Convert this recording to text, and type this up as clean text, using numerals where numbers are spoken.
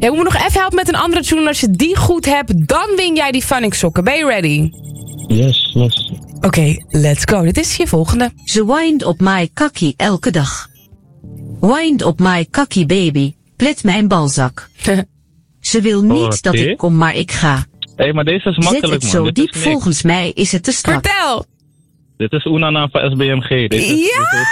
Ja, ik moet nog even helpen met een andere tune. Als je die goed hebt, dan win jij die Funnick sokken. Ben je ready? Yes. Oké, let's go. Dit is je volgende. Ze wint op my kakkie elke dag. Wind op my kakkie baby, plet mijn balzak. Ze wil niet dat ik kom, maar ik ga. Hé, maar deze is makkelijk, man. Zet het zo dit diep, is volgens mij is het te strak. Vertel! Dit is Oenana van SBMG. Ja!